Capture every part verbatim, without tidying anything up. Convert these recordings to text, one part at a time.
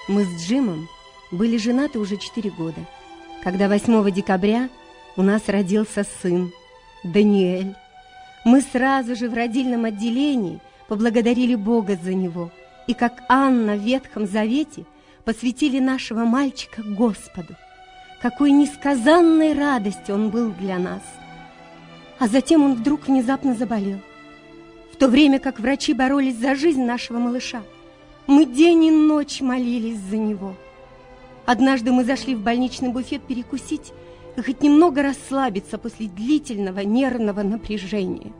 Мы с Джимом были женаты уже четыре года, когда восьмого декабря у нас родился сын, Даниэль. Мы сразу же в родильном отделении поблагодарили Бога за него и, как Анна в Ветхом Завете, посвятили нашего мальчика Господу. Какой несказанной радостью он был для нас. А затем он вдруг внезапно заболел. В то время как врачи боролись за жизнь нашего малыша, мы день и ночь молились за него. Однажды мы зашли в больничный буфет перекусить и хоть немного расслабиться после длительного нервного напряжения.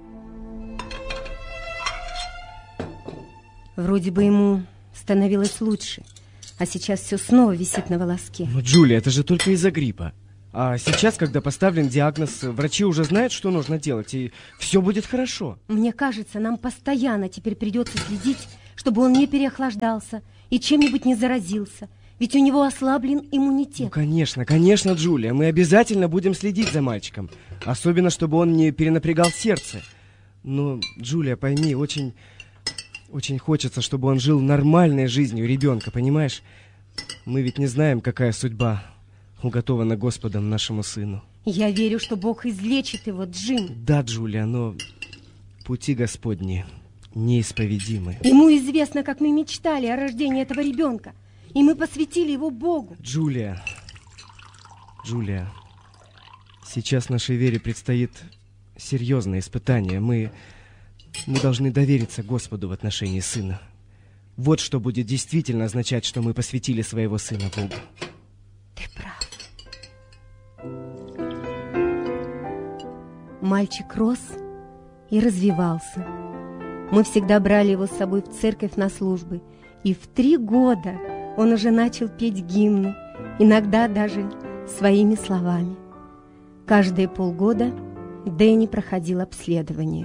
Вроде бы ему становилось лучше, а сейчас все снова висит на волоске. Но, Джулия, это же только из-за гриппа. А сейчас, когда поставлен диагноз, врачи уже знают, что нужно делать, и все будет хорошо. Мне кажется, нам постоянно теперь придется следить, чтобы он не переохлаждался и чем-нибудь не заразился. Ведь у него ослаблен иммунитет. Ну, конечно, конечно, Джулия, мы обязательно будем следить за мальчиком. Особенно, чтобы он не перенапрягал сердце. Но, Джулия, пойми, очень, очень хочется, чтобы он жил нормальной жизнью ребенка, понимаешь? Мы ведь не знаем, какая судьба уготована Господом нашему сыну. Я верю, что Бог излечит его, Джим. Да, Джулия, но пути Господни неисповедимы. Ему известно, как мы мечтали о рождении этого ребенка. И мы посвятили его Богу. Джулия, Джулия, сейчас нашей вере предстоит серьезное испытание. Мы, мы должны довериться Господу в отношении сына. Вот что будет действительно означать, что мы посвятили своего сына Богу. Ты прав. Мальчик рос и развивался. Мы всегда брали его с собой в церковь на службы. И в три года он уже начал петь гимны, иногда даже своими словами. Каждые полгода Дэнни проходил обследование.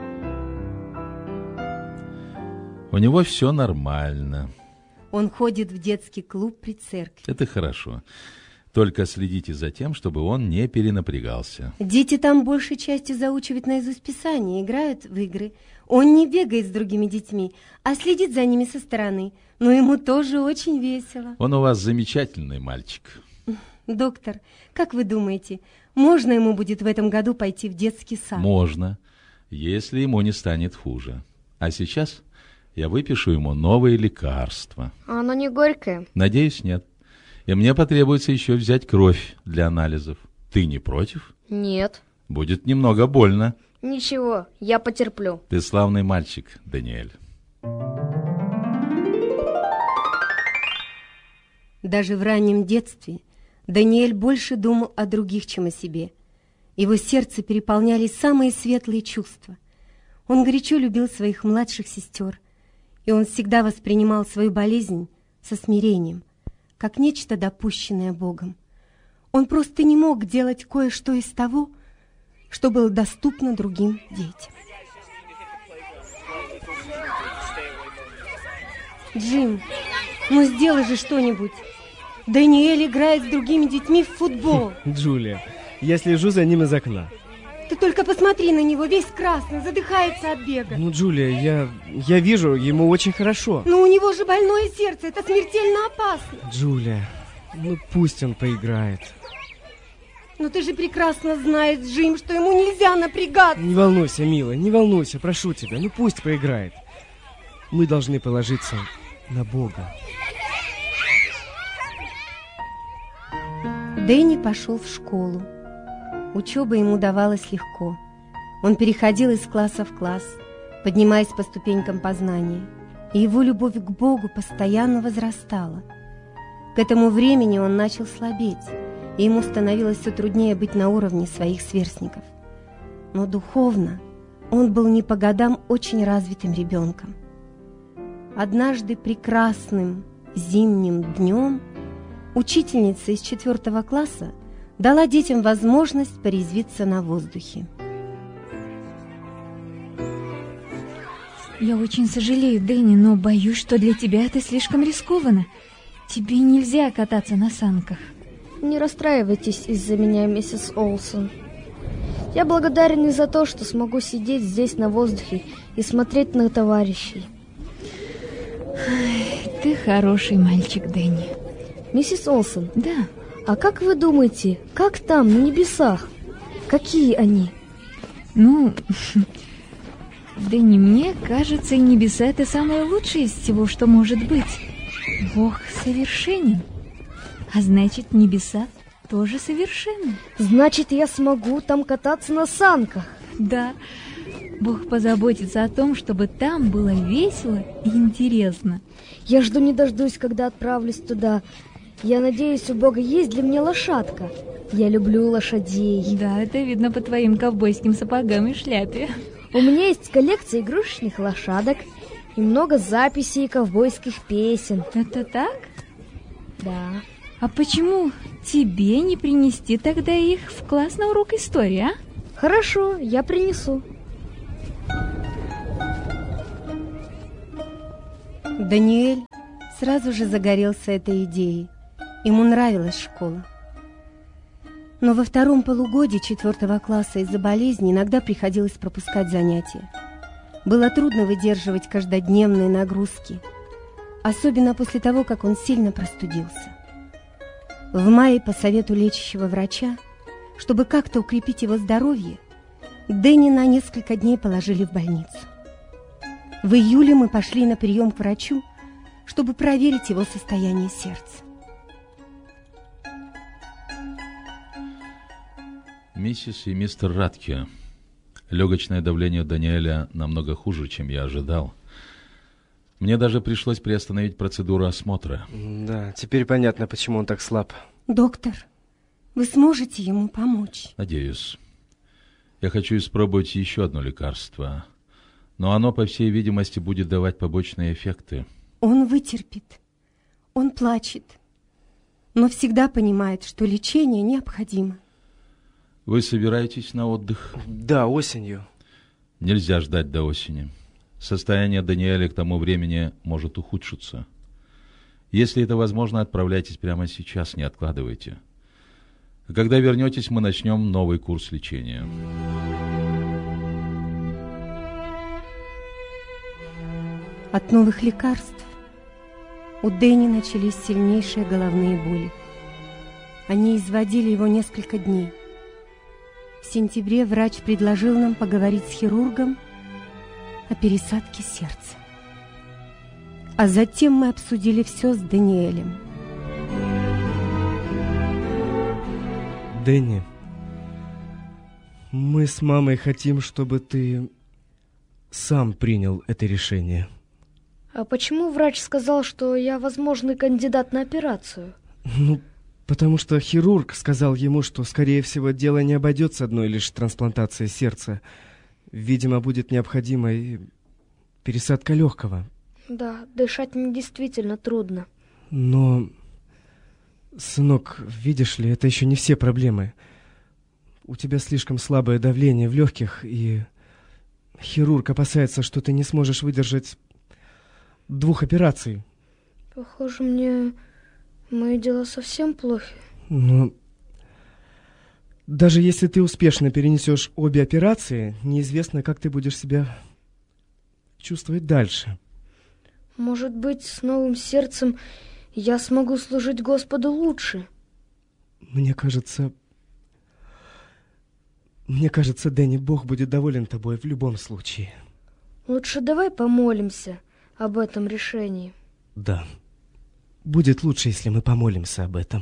У него все нормально. Он ходит в детский клуб при церкви. Это хорошо. Только следите за тем, чтобы он не перенапрягался. Дети там большей частью заучивают наизусть Писание, играют в игры. Он не бегает с другими детьми, а следит за ними со стороны. Но ему тоже очень весело. Он у вас замечательный мальчик. Доктор, как вы думаете, можно ему будет в этом году пойти в детский сад? Можно, если ему не станет хуже. А сейчас я выпишу ему новые лекарства. А оно не горькое? Надеюсь, нет. И мне потребуется еще взять кровь для анализов. Ты не против? Нет. Будет немного больно. Ничего, я потерплю. Ты славный мальчик, Даниэль. Даже в раннем детстве Даниэль больше думал о других, чем о себе. Его сердце переполняли самые светлые чувства. Он горячо любил своих младших сестер, и он всегда воспринимал свою болезнь со смирением, как нечто допущенное Богом. Он просто не мог делать кое-что из того, что было доступно другим детям. Джим, ну сделай же что-нибудь. Даниэль играет с другими детьми в футбол. Джулия, я слежу за ним из окна. Ты только посмотри на него, весь красный, задыхается от бега. Ну, Джулия, я, я вижу, ему очень хорошо. Но у него же больное сердце, это смертельно опасно. Джулия, ну пусть он поиграет. Но ты же прекрасно знаешь, Джим, что ему нельзя напрягаться. Не волнуйся, милая, не волнуйся, прошу тебя, ну пусть поиграет. Мы должны положиться на Бога. Дэнни пошел в школу. Учеба ему давалась легко. Он переходил из класса в класс, поднимаясь по ступенькам познания, и его любовь к Богу постоянно возрастала. К этому времени он начал слабеть, и ему становилось все труднее быть на уровне своих сверстников. Но духовно он был не по годам очень развитым ребенком. Однажды прекрасным зимним днем учительница из четвертого класса дала детям возможность порезвиться на воздухе. Я очень сожалею, Дэнни, но боюсь, что для тебя это слишком рискованно. Тебе нельзя кататься на санках. Не расстраивайтесь из-за меня, миссис Олсон. Я благодарен и за то, что смогу сидеть здесь на воздухе и смотреть на товарищей. Ай, ты хороший мальчик, Дэнни. Миссис Олсон, Да. а как вы думаете, как там, на небесах? Какие они? Ну, Дэнни, мне кажется, небеса — это самое лучшее из всего, что может быть. Бог совершенен, а значит, небеса тоже совершенны. Значит, я смогу там кататься на санках. Да, Бог позаботится о том, чтобы там было весело и интересно. Я жду не дождусь, когда отправлюсь туда. Я надеюсь, у Бога есть для меня лошадка. Я люблю лошадей. Да, это видно по твоим ковбойским сапогам и шляпе. У меня есть коллекция игрушечных лошадок и много записей ковбойских песен. Это так? Да. А почему тебе не принести тогда их в класс на урок истории, а? Хорошо, я принесу. Даниэль сразу же загорелся этой идеей. Ему нравилась школа. Но во втором полугодии четвертого класса из-за болезни иногда приходилось пропускать занятия. Было трудно выдерживать каждодневные нагрузки, особенно после того, как он сильно простудился. В мае по совету лечащего врача, чтобы как-то укрепить его здоровье, Дэнни на несколько дней положили в больницу. В июле мы пошли на прием к врачу, чтобы проверить его состояние сердца. Миссис и мистер Радке, легочное давление Даниэля намного хуже, чем я ожидал. Мне даже пришлось приостановить процедуру осмотра. Да, теперь понятно, почему он так слаб. Доктор, вы сможете ему помочь? Надеюсь. Я хочу испробовать еще одно лекарство, но оно, по всей видимости, будет давать побочные эффекты. Он вытерпит, он плачет, но всегда понимает, что лечение необходимо. Вы собираетесь на отдых? Да, осенью. Нельзя ждать до осени. Состояние Даниэля к тому времени может ухудшиться. Если это возможно, отправляйтесь прямо сейчас, не откладывайте. Когда вернетесь, мы начнем новый курс лечения. От новых лекарств у Дэнни начались сильнейшие головные боли. Они изводили его несколько дней. В сентябре врач предложил нам поговорить с хирургом о пересадке сердца. А затем мы обсудили все с Даниэлем. Дэнни, мы с мамой хотим, чтобы ты сам принял это решение. А почему врач сказал, что я возможный кандидат на операцию? Ну, потому что хирург сказал ему, что, скорее всего, дело не обойдется одной лишь трансплантацией сердца. Видимо, будет необходима и пересадка легкого. Да, дышать мне действительно трудно. Но, сынок, видишь ли, это еще не все проблемы. У тебя слишком слабое давление в легких, и хирург опасается, что ты не сможешь выдержать двух операций. Похоже, мне мои дела совсем плохи. Но даже если ты успешно перенесешь обе операции, неизвестно, как ты будешь себя чувствовать дальше. Может быть, с новым сердцем я смогу служить Господу лучше. Мне кажется... Мне кажется, Дэнни, Бог будет доволен тобой в любом случае. Лучше давай помолимся об этом решении. Да. Будет лучше, если мы помолимся об этом.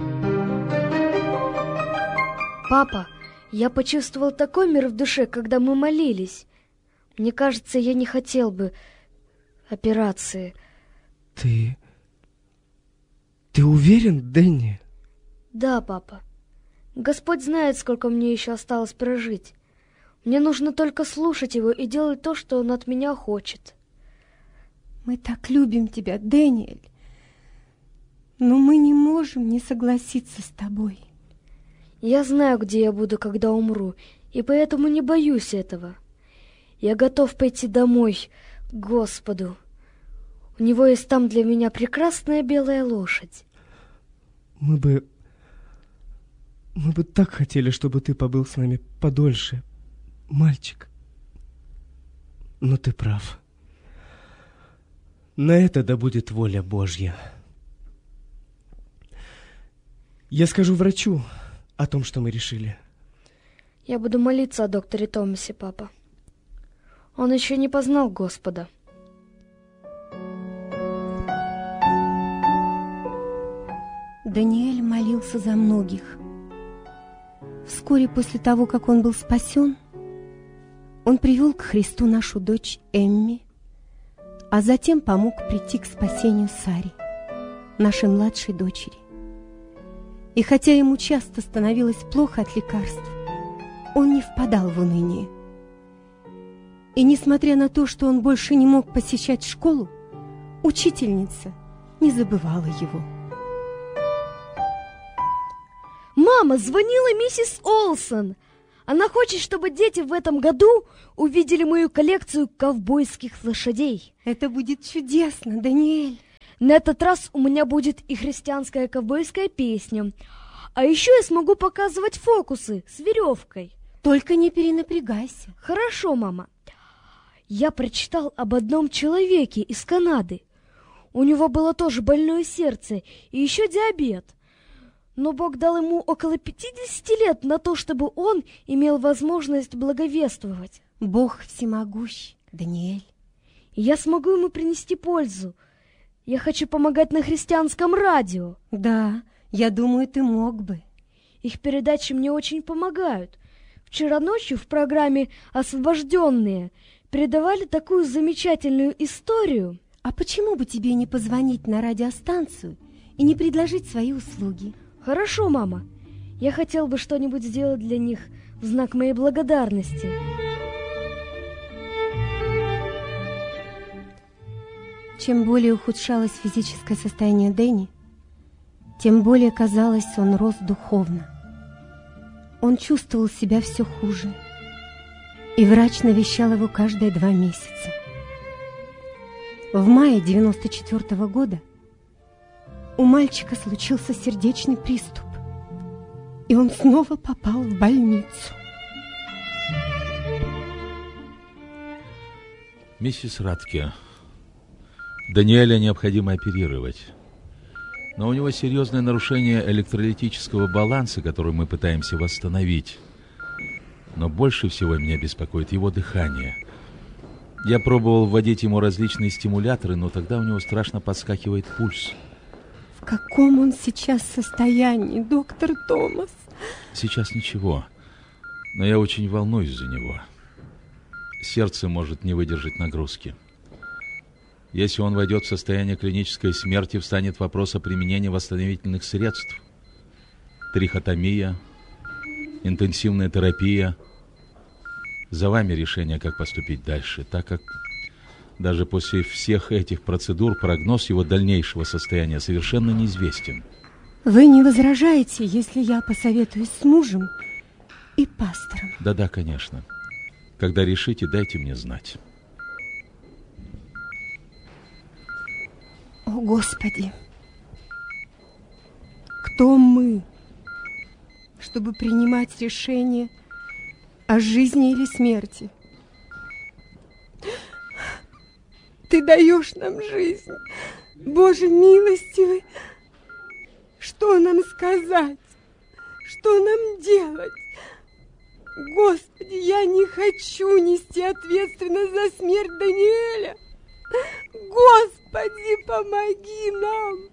Папа, я почувствовал такой мир в душе, когда мы молились. Мне кажется, я не хотел бы операции. Ты... Ты уверен, Дэнни? Да, папа. Господь знает, сколько мне еще осталось прожить. Мне нужно только слушать Его и делать то, что Он от меня хочет. Мы так любим тебя, Дэниэль. Но мы не можем не согласиться с тобой. Я знаю, где я буду, когда умру, и поэтому не боюсь этого. Я готов пойти домой к Господу. У Него есть там для меня прекрасная белая лошадь. Мы бы... Мы бы так хотели, чтобы ты побыл с нами подольше, мальчик. Но ты прав. На это да будет воля Божья. Я скажу врачу о том, что мы решили. Я буду молиться о докторе Томасе, папа. Он еще не познал Господа. Даниэль молился за многих. Вскоре после того, как он был спасен, он привел к Христу нашу дочь Эмми, а затем помог прийти к спасению Саре, нашей младшей дочери. И хотя ему часто становилось плохо от лекарств, он не впадал в уныние. И несмотря на то, что он больше не мог посещать школу, учительница не забывала его. Мама, звонила миссис Олсон. Она хочет, чтобы дети в этом году увидели мою коллекцию ковбойских лошадей. Это будет чудесно, Даниэль. На этот раз у меня будет и христианская ковбойская песня. А еще я смогу показывать фокусы с веревкой. Только не перенапрягайся. Хорошо, мама. Я прочитал об одном человеке из Канады. У него было тоже больное сердце и еще диабет. Но Бог дал ему около пятидесяти лет на то, чтобы он имел возможность благовествовать. Бог всемогущ, Даниэль. И я смогу ему принести пользу. Я хочу помогать на христианском радио. Да, я думаю, ты мог бы. Их передачи мне очень помогают. Вчера ночью в программе «Освобожденные» передавали такую замечательную историю. А почему бы тебе не позвонить на радиостанцию и не предложить свои услуги? Хорошо, мама. Я хотел бы что-нибудь сделать для них в знак моей благодарности. Чем более ухудшалось физическое состояние Дэнни, тем более, казалось, он рос духовно. Он чувствовал себя все хуже, и врач навещал его каждые два месяца. В мае девяносто четвёртого года у мальчика случился сердечный приступ, и он снова попал в больницу. Миссис Радке, Даниэля необходимо оперировать. Но у него серьезное нарушение электролитического баланса, который мы пытаемся восстановить. Но больше всего меня беспокоит его дыхание. Я пробовал вводить ему различные стимуляторы, но тогда у него страшно подскакивает пульс. В каком он сейчас состоянии, доктор Томас? Сейчас ничего, но я очень волнуюсь за него. Сердце может не выдержать нагрузки. Если он войдет в состояние клинической смерти, встанет вопрос о применении восстановительных средств. Трихотомия, интенсивная терапия. За вами решение, как поступить дальше, так как даже после всех этих процедур прогноз его дальнейшего состояния совершенно неизвестен. Вы не возражаете, если я посоветуюсь с мужем и пастором? Да-да, конечно. Когда решите, дайте мне знать. О, Господи! Кто мы, чтобы принимать решение о жизни или смерти? Ты даешь нам жизнь, Боже милостивый. Что нам сказать? Что нам делать? Господи, я не хочу нести ответственность за смерть Даниэля. Господи, помоги нам!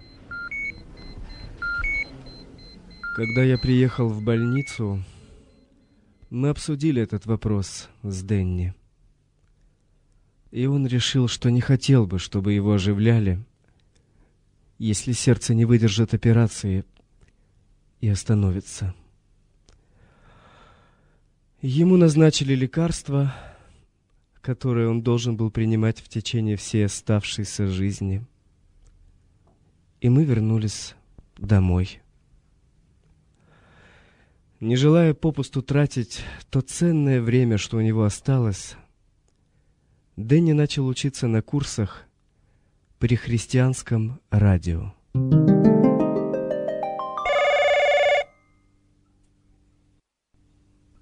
Когда я приехал в больницу, мы обсудили этот вопрос с Дэнни. И он решил, что не хотел бы, чтобы его оживляли, если сердце не выдержит операции и остановится. Ему назначили лекарства, которые он должен был принимать в течение всей оставшейся жизни. И мы вернулись домой. Не желая попусту тратить то ценное время, что у него осталось, Дэнни начал учиться на курсах при христианском радио.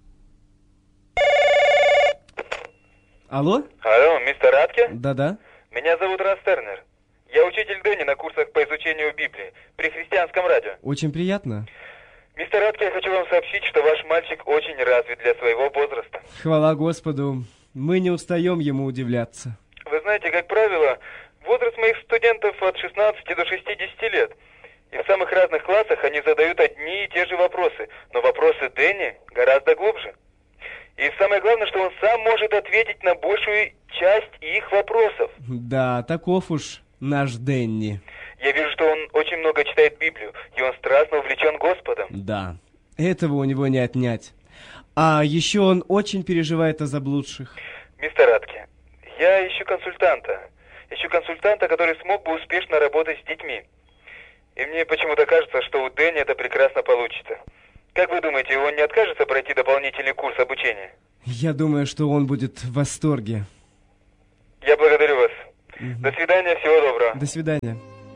Алло? Алло, мистер Радке? Да-да. Меня зовут Рас Тернер. Я учитель Дэнни на курсах по изучению Библии при христианском радио. Очень приятно. Мистер Радке, я хочу вам сообщить, что ваш мальчик очень развит для своего возраста. Хвала Господу, мы не устаем ему удивляться. Вы знаете, как правило, возраст моих студентов от шестнадцати до шестидесяти лет. И в самых разных классах они задают одни и те же вопросы. Но вопросы Дэнни гораздо глубже. И самое главное, что он сам может ответить на большую часть их вопросов. Да, таков уж наш Дэнни. Я вижу, что он очень много читает Библию, и он страстно увлечен Господом. Да, этого у него не отнять. А еще он очень переживает о заблудших. Мистер Радке, я ищу консультанта. Ищу консультанта, который смог бы успешно работать с детьми. И мне почему-то кажется, что у Дэнни это прекрасно получится. Как вы думаете, он не откажется пройти дополнительный курс обучения? Я думаю, что он будет в восторге. Я благодарю вас. Угу. До свидания, всего доброго. До свидания.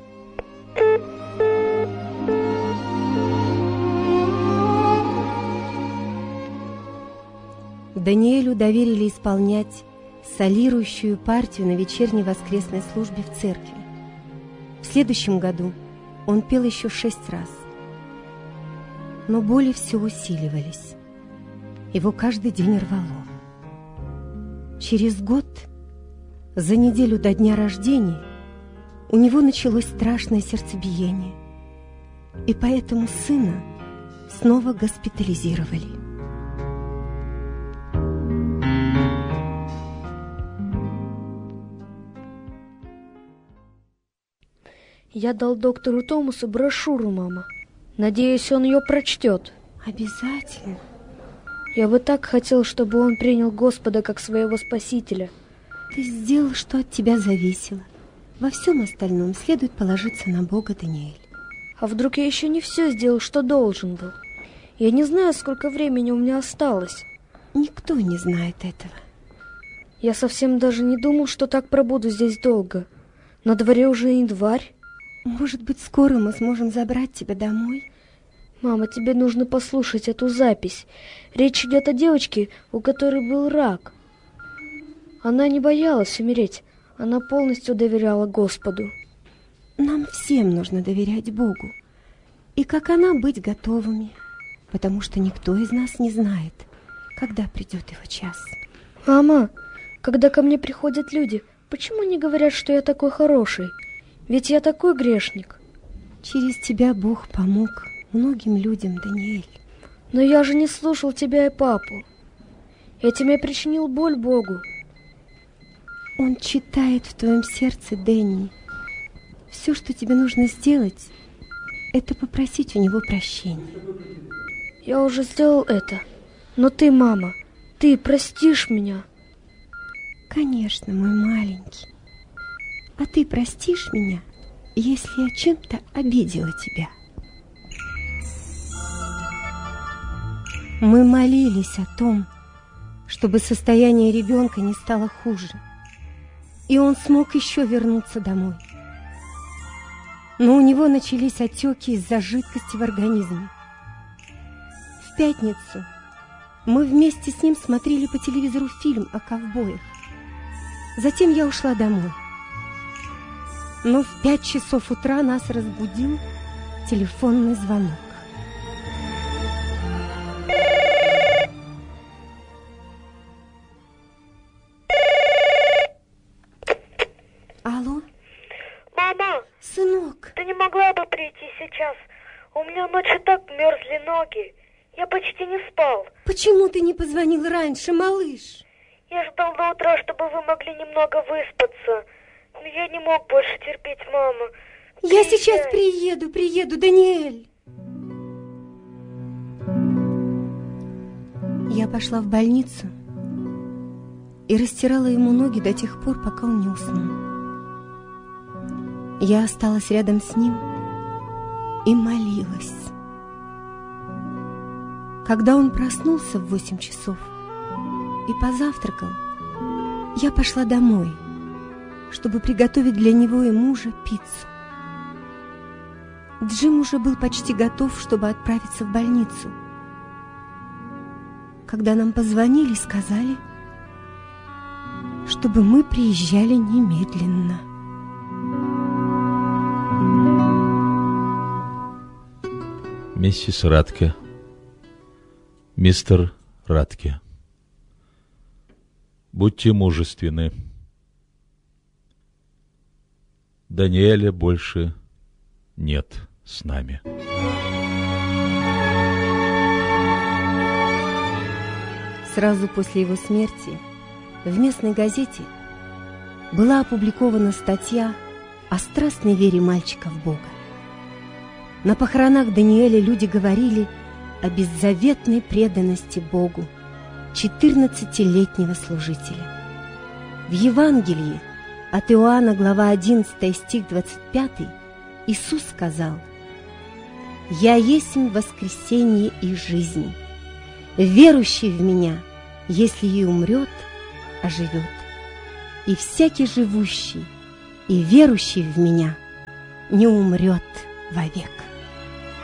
Даниэлю доверили исполнять солирующую партию на вечерней воскресной службе в церкви. В следующем году он пел еще шесть раз. Но боли все усиливались. Его каждый день рвало. Через год, за неделю до дня рождения, у него началось страшное сердцебиение. И поэтому сына снова госпитализировали. Я дал доктору Томасу брошюру, мама. Надеюсь, он ее прочтет. Обязательно. Я бы так хотел, чтобы он принял Господа как своего Спасителя. Ты сделал, что от тебя зависело. Во всем остальном следует положиться на Бога, Даниэль. А вдруг я еще не все сделал, что должен был? Я не знаю, сколько времени у меня осталось. Никто не знает этого. Я совсем даже не думал, что так пробуду здесь долго. На дворе уже январь. Может быть, скоро мы сможем забрать тебя домой? Мама, тебе нужно послушать эту запись. Речь идет о девочке, у которой был рак. Она не боялась умереть. Она полностью доверяла Господу. Нам всем нужно доверять Богу. И как она быть готовыми. Потому что никто из нас не знает, когда придет его час. Мама, когда ко мне приходят люди, почему не говорят, что я такой хороший? Ведь я такой грешник. Через тебя Бог помог многим людям, Даниэль. Но я же не слушал тебя и папу. Этим я причинил боль Богу. Он читает в твоем сердце, Дэнни. Все, что тебе нужно сделать, это попросить у него прощения. Я уже сделал это. Но ты, мама, ты простишь меня? Конечно, мой маленький. А ты простишь меня, если я чем-то обидела тебя? Мы молились о том, чтобы состояние ребенка не стало хуже, и он смог еще вернуться домой. Но у него начались отеки из-за жидкости в организме. В пятницу мы вместе с ним смотрели по телевизору фильм о ковбоях. Затем я ушла домой. Но в пять часов утра нас разбудил телефонный звонок. Алло? Мама! Сынок! Ты не могла бы прийти сейчас? У меня ночью так мерзли ноги. Я почти не спал. Почему ты не позвонил раньше, малыш? Я ждал до утра, чтобы вы могли немного выспаться. Но я не мог больше терпеть, мама. Я Приезжай. сейчас приеду, приеду, Даниэль. Я пошла в больницу и растирала ему ноги до тех пор, пока он не уснул. Я осталась рядом с ним и молилась. Когда он проснулся в восемь часов и позавтракал, я пошла домой, чтобы приготовить для него и мужа пиццу. Джим уже был почти готов, чтобы отправиться в больницу. Когда нам позвонили, сказали, чтобы мы приезжали немедленно. Миссис Радке, мистер Радке, будьте мужественны. Даниэля больше нет с нами. Сразу после его смерти в местной газете была опубликована статья о страстной вере мальчика в Бога. На похоронах Даниэля люди говорили о беззаветной преданности Богу четырнадцатилетнего служителя. В Евангелии от Иоанна, глава одиннадцатая, стих двадцать пятый, Иисус сказал: «Я есмь воскресение и жизнь. Верующий в Меня, если и умрет, оживет. И всякий живущий и верующий в Меня не умрет вовек».